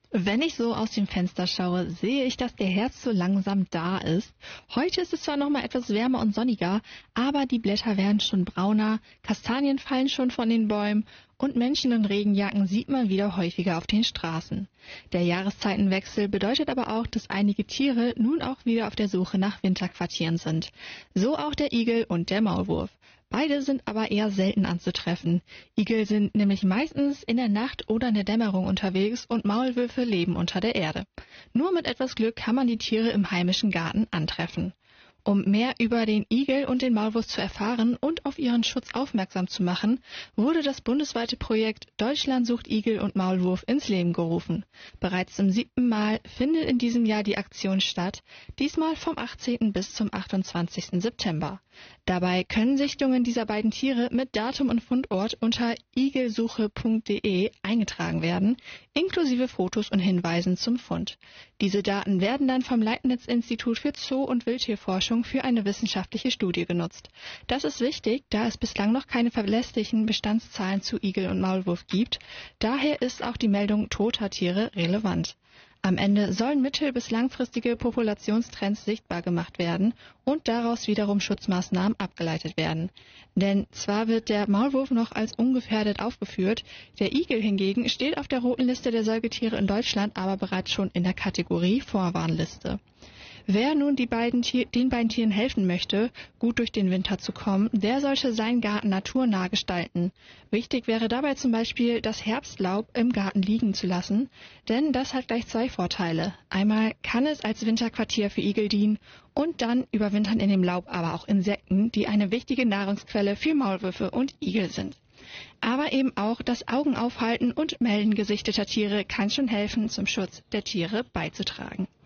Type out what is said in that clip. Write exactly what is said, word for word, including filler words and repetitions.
Wenn ich so aus dem Fenster schaue, sehe ich, dass der Herbst so langsam da ist. Heute ist es zwar noch mal etwas wärmer und sonniger, aber die Blätter werden schon brauner, Kastanien fallen schon von den Bäumen und Menschen in Regenjacken sieht man wieder häufiger auf den Straßen. Der Jahreszeitenwechsel bedeutet aber auch, dass einige Tiere nun auch wieder auf der Suche nach Winterquartieren sind. So auch der Igel und der Maulwurf. Beide sind aber eher selten anzutreffen. Igel sind nämlich meistens in der Nacht oder in der Dämmerung unterwegs und Maulwürfe leben unter der Erde. Nur mit etwas Glück kann man die Tiere im heimischen Garten antreffen. Um mehr über den Igel und den Maulwurf zu erfahren und auf ihren Schutz aufmerksam zu machen, wurde das bundesweite Projekt Deutschland sucht Igel und Maulwurf ins Leben gerufen. Bereits zum siebten Mal findet in diesem Jahr die Aktion statt, diesmal vom achtzehnten bis zum achtundzwanzigsten September. Dabei können Sichtungen dieser beiden Tiere mit Datum und Fundort unter igelsuche punkt de eingetragen werden, inklusive Fotos und Hinweisen zum Fund. Diese Daten werden dann vom Leibniz-Institut für Zoo- und Wildtierforschung für eine wissenschaftliche Studie genutzt. Das ist wichtig, da es bislang noch keine verlässlichen Bestandszahlen zu Igel und Maulwurf gibt. Daher ist auch die Meldung toter Tiere relevant. Am Ende sollen mittel- bis langfristige Populationstrends sichtbar gemacht werden und daraus wiederum Schutzmaßnahmen abgeleitet werden. Denn zwar wird der Maulwurf noch als ungefährdet aufgeführt, der Igel hingegen steht auf der roten Liste der Säugetiere in Deutschland, aber bereits schon in der Kategorie Vorwarnliste. Wer nun die beiden Tier, den beiden Tieren helfen möchte, gut durch den Winter zu kommen, der sollte seinen Garten naturnah gestalten. Wichtig wäre dabei zum Beispiel, das Herbstlaub im Garten liegen zu lassen, denn das hat gleich zwei Vorteile. Einmal kann es als Winterquartier für Igel dienen und dann überwintern in dem Laub aber auch Insekten, die eine wichtige Nahrungsquelle für Maulwürfe und Igel sind. Aber eben auch das Augenaufhalten und Melden gesichteter Tiere kann schon helfen, zum Schutz der Tiere beizutragen.